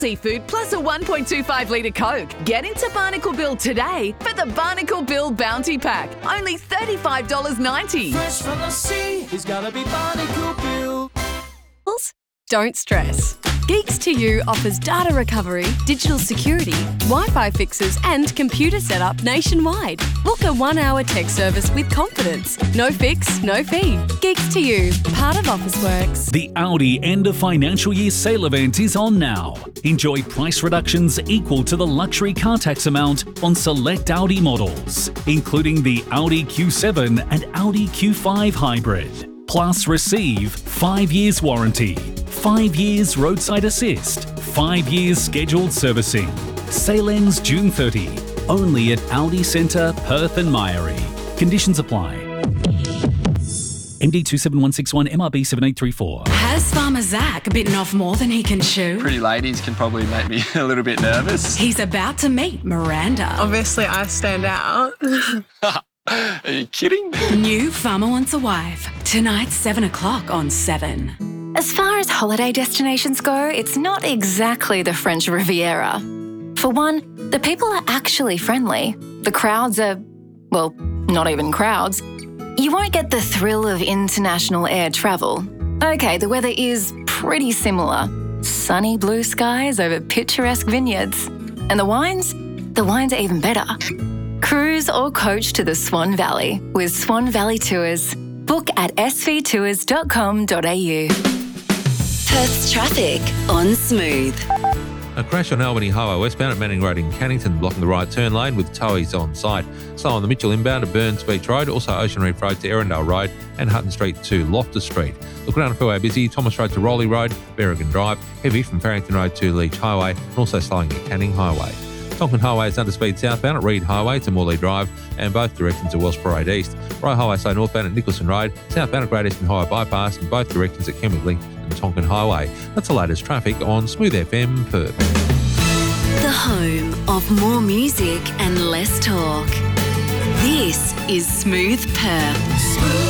seafood plus a 1.25 litre Coke. Get into Barnacle Bill today for the Barnacle Bill Bounty Pack. Only $35.90. Fresh from the sea, he's gotta be Barnacle Bill. Don't stress. Geeks to You offers data recovery, digital security, Wi-Fi fixes and computer setup nationwide. Book a 1-hour tech service with confidence. No fix, no fee. Geeks to You, part of Officeworks. The Audi end of financial year sale event is on now. Enjoy price reductions equal to the luxury car tax amount on select Audi models, including the Audi Q7 and Audi Q5 Hybrid. Plus receive 5 years warranty, 5 years roadside assist, 5 years scheduled servicing. Sale ends June 30. Only at Audi Centre, Perth and Myrie. Conditions apply. MD 27161 MRB 7834. Has Farmer Zach bitten off more than he can chew? Pretty ladies can probably make me a little bit nervous. He's about to meet Miranda. Obviously, I stand out. Are you kidding? New Farmer Wants a Wife. Tonight, 7 o'clock on 7. As far as holiday destinations go, it's not exactly the French Riviera. For one, the people are actually friendly. The crowds are, well, not even crowds. You won't get the thrill of international air travel. Okay, the weather is pretty similar. Sunny blue skies over picturesque vineyards. And the wines? The wines are even better. Cruise or coach to the Swan Valley with Swan Valley Tours. Book at svtours.com.au. Perth's traffic on Smooth. A crash on Albany Highway westbound at Manning Road in Cannington, blocking the right turn lane with towies on site. Slow on the Mitchell inbound at Burns Beach Road, also Ocean Reef Road to Erindale Road and Hutton Street to Loftus Street. Look around Freeway busy, Thomas Road to Rowley Road, Berrigan Drive, heavy from Farrington Road to Leach Highway and also slowing at Canning Highway. Tonkin Highway is under speed southbound at Reed Highway to Morley Drive and both directions at Welsh Parade East. Rye Highway slow northbound at Nicholson Road, southbound at Great Eastern Highway Bypass and both directions at Kenwick Link and Tonkin Highway. That's the latest traffic on Smooth FM Perth. The home of more music and less talk. This is Smooth Perth.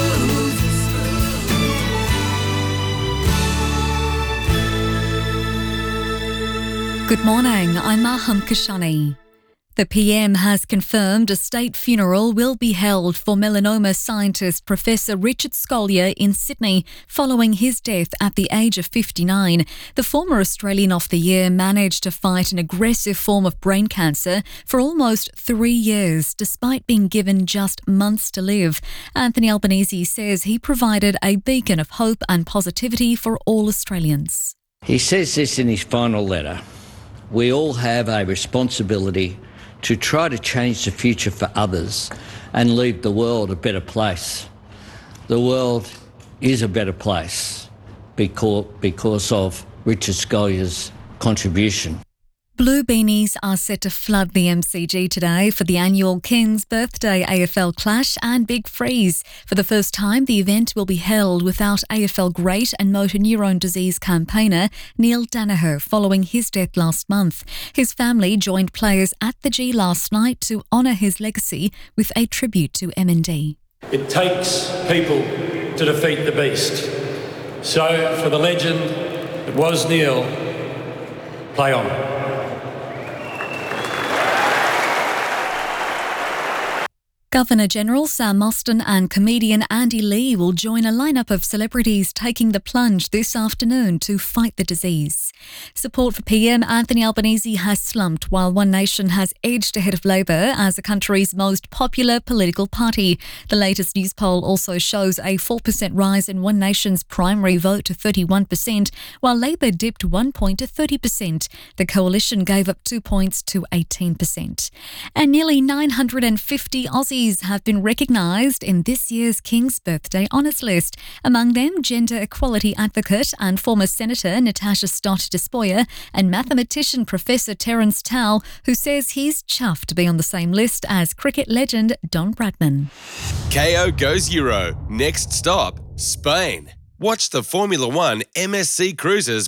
Good morning, I'm Maham Kashani. The PM has confirmed a state funeral will be held for melanoma scientist Professor Richard Scolyer in Sydney following his death at the age of 59. The former Australian of the Year managed to fight an aggressive form of brain cancer for almost 3 years, despite being given just months to live. Anthony Albanese says he provided a beacon of hope and positivity for all Australians. He says this in his final letter. We all have a responsibility to try to change the future for others and leave the world a better place. The world is a better place because of Richard Scolyer's contribution. Blue beanies are set to flood the MCG today for the annual King's Birthday AFL Clash and Big Freeze. For the first time, the event will be held without AFL great and motor neurone disease campaigner Neil Danaher following his death last month. His family joined players at the G last night to honour his legacy with a tribute to MND. It takes people to defeat the beast. So, for the legend that was Neil, play on. Governor-General Sam Mostyn and comedian Andy Lee will join a lineup of celebrities taking the plunge this afternoon to fight the disease. Support for PM Anthony Albanese has slumped while One Nation has edged ahead of Labor as the country's most popular political party. The latest news poll also shows a 4% rise in One Nation's primary vote to 31%, while Labor dipped 1 point to 30%. The coalition gave up 2 points to 18%. And nearly 950 Aussies have been recognised in this year's King's Birthday Honours list. Among them, gender equality advocate and former Senator Natasha Stott Despoja and mathematician Professor Terence Tao, who says he's chuffed to be on the same list as cricket legend Don Bradman. KO goes Euro. Next stop, Spain. Watch the Formula One MSC Cruises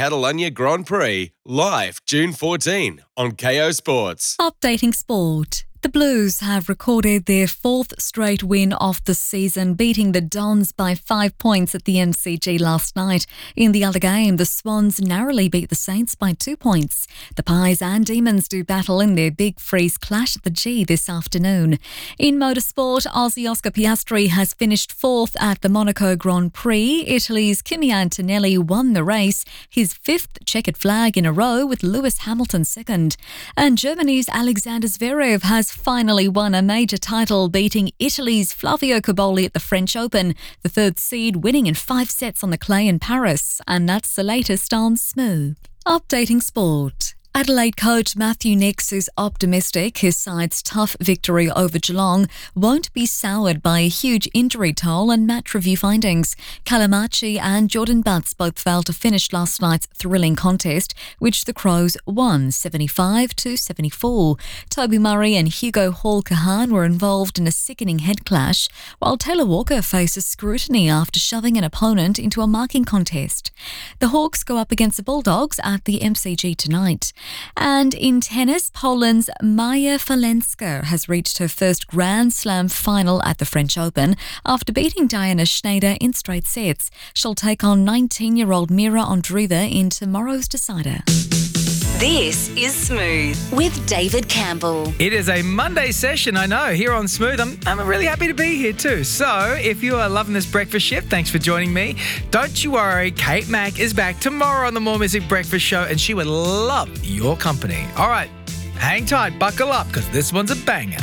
Barcelona-Catalunya Grand Prix live June 14 on KO Sports. Updating sport. The Blues have recorded their fourth straight win of the season, beating the Dons by 5 points at the MCG last night. In the other game, the Swans narrowly beat the Saints by 2 points. The Pies and Demons do battle in their big freeze clash at the G this afternoon. In motorsport, Aussie Oscar Piastri has finished fourth at the Monaco Grand Prix. Italy's Kimi Antonelli won the race, his fifth checkered flag in a row, with Lewis Hamilton second. And Germany's Alexander Zverev has finally won a major title, beating Italy's Flavio Cobolli at the French Open, the third seed winning in 5 sets on the clay in Paris. And that's the latest on Smooth. Updating sport. Adelaide coach Matthew Nicks is optimistic his side's tough victory over Geelong won't be soured by a huge injury toll and match review findings. Calamachi and Jordan Butts both failed to finish last night's thrilling contest, which the Crows won 75-74. Toby Murray and Hugo Hall-Kahan were involved in a sickening head clash, while Taylor Walker faces scrutiny after shoving an opponent into a marking contest. The Hawks go up against the Bulldogs at the MCG tonight. And in tennis, Poland's Maja Falenska has reached her first Grand Slam final at the French Open after beating Diana Schneider in straight sets. She'll take on 19-year-old Mira Andreeva in tomorrow's decider. This is Smooth with David Campbell. It is a Monday session, I know, here on Smooth. I'm really happy to be here too. So if you are loving this breakfast shift, thanks for joining me. Don't you worry, Kate Mack is back tomorrow on the More Music Breakfast Show and she would love your company. All right, hang tight, buckle up, because this one's a banger.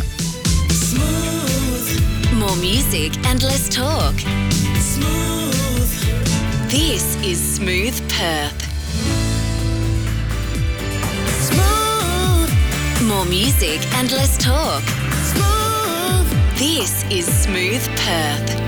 Smooth. More music and less talk. Smooth. This is Smooth Perth. More music and less talk. Smooth. This is Smooth Perth.